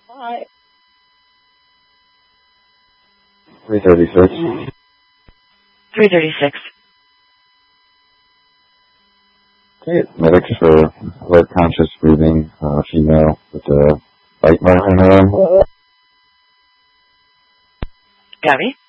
Bye. 336. 336. Okay, medics for alert conscious breathing, female with a bite mark on her arm. Gabby?